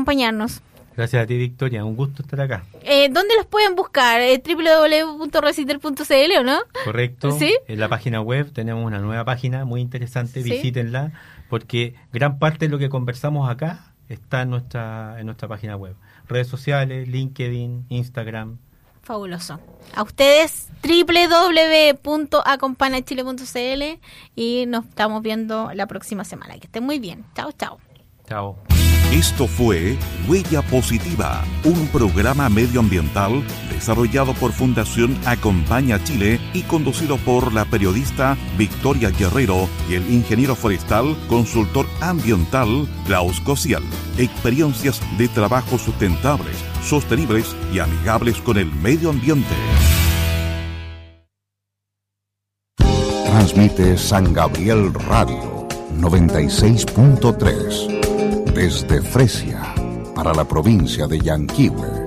acompañarnos. Gracias a ti, Victoria, un gusto estar acá. ¿Dónde los pueden buscar? www.reciter.cl, ¿o no? Correcto. ¿Sí? En la página web tenemos una nueva página muy interesante, ¿Sí? Visítenla, porque gran parte de lo que conversamos acá está en nuestra página web. Redes sociales, LinkedIn, Instagram. Fabuloso. A ustedes, www.acompanachile.cl, y nos estamos viendo la próxima semana. Que estén muy bien. Chao, chao. Chao. Esto fue Huella Positiva, un programa medioambiental desarrollado por Fundación Acompaña Chile y conducido por la periodista Victoria Guerrero y el ingeniero forestal consultor ambiental Klaus Cosial. Experiencias de trabajo sustentables, sostenibles y amigables con el medio ambiente. Transmite San Gabriel Radio 96.3 desde Fresia para la provincia de Yanquihue.